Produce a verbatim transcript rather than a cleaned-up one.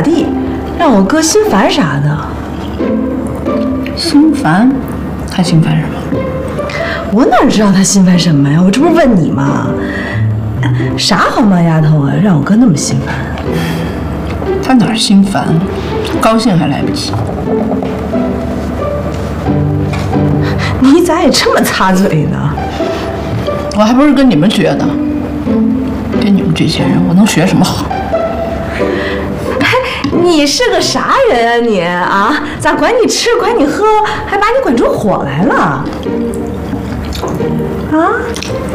咋地，让我哥心烦啥的。 心烦？他心烦什么？ 我哪知道他心烦什么呀？我这不是问你吗？啥好吗，丫头啊，让我哥那么心烦？ 他哪儿心烦？高兴还来不及。 你咋也这么擦嘴呢？ 我还不是跟你们学的，跟你们这些人，我能学什么好？ 你是个啥人啊你啊？咋管你吃管你喝，还把你管出火来了？啊？